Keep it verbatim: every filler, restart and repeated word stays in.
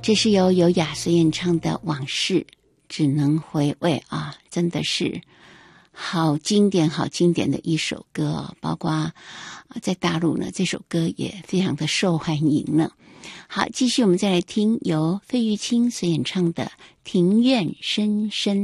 这是由尤雅所演唱的《往事只能回味》啊，真的是好经典好经典的一首歌哦，包括在大陆呢这首歌也非常的受欢迎呢。好，继续我们再来听由费玉清所演唱的《庭院深深》。